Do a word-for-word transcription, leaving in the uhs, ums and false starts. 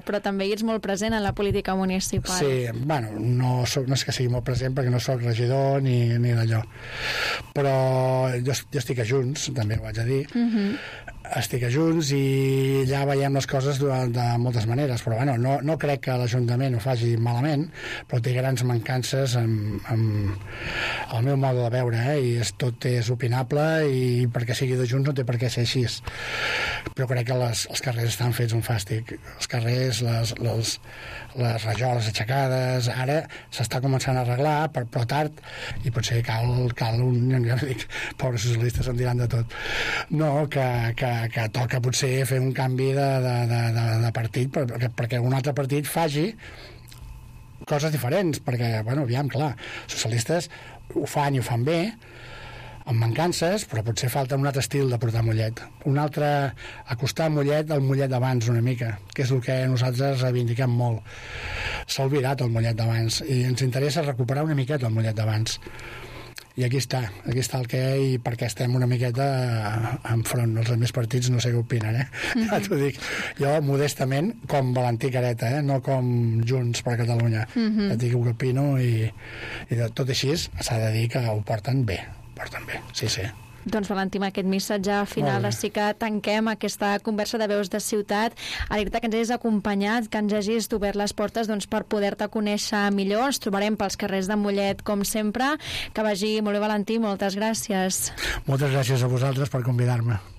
Però també hi ets molt present en la política municipal. Sí, bueno, no, soc, no és que sigui molt present perquè no sóc regidor ni, ni d'allò. Però jo, jo estic a Junts, també ho haig de dir. Uh-huh. Estic a Junts i ja veiem les coses de, de moltes maneres, però bueno, no, no crec que l'Ajuntament ho faci malament, però té grans mancances amb, amb el meu mode de veure, eh? I és, tot és opinable i perquè sigui de Junts no té per què ser així. Però crec que les, els carrers estan fets un fàstic. Els carrers, les, les, les rajoles aixecades, ara s'està començant a arreglar, però, però tard, i potser cal, cal un, ja no dic, pobres socialistes em diran de tot, no, que, que, que toca potser fer un canvi de, de, de, de, de partit perquè, perquè un altre partit faci coses diferents, perquè, bueno, aviam, clar, socialistes ho fan i ho fan bé, amb mancances, però potser falta un altre estil de portar Mollet, un altre acostar Mollet al Mollet d'abans una mica, que és el que nosaltres reivindiquem molt. S'ha oblidat el Mollet d'abans i ens interessa recuperar una miqueta el Mollet d'abans, i aquí està, aquí està el què i perquè estem una miqueta enfront. Els altres partits no sé què opinen, eh? Mm-hmm. Ja t'ho dic, jo modestament com Valentí Careta, eh? No com Junts per Catalunya. Mm-hmm. Ja et dic què opino i, i de tot així s'ha de dir que ho porten bé, porten bé, sí, sí. Doncs Valentí, amb aquest missatge final sí que tanquem aquesta conversa de Veus de Ciutat. Alegre que ens hagis acompanyat, que ens hagis obert les portes doncs, per poder-te conèixer millor. Ens trobarem pels carrers de Mollet com sempre. Que vagi molt bé, Valentí, moltes gràcies. Moltes gràcies a vosaltres per convidar-me.